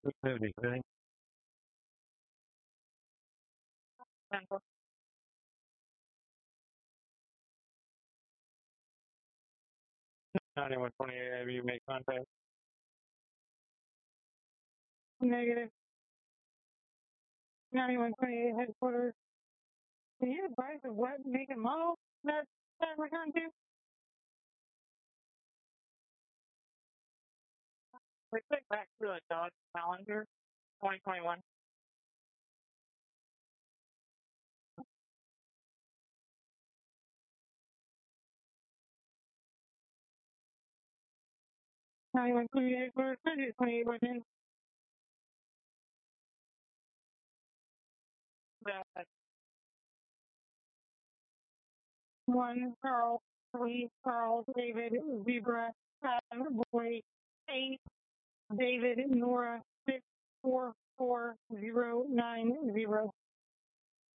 Activity, I think. 9128, have you made contact? Negative. 9128 headquarters. Can you advise of what make and model that return to? We click back to a Dodge Challenger 2021. Anyone 28 for 28 within. That 1 Carl 3 Carl David Zebra Boy 8 David Nora 64490.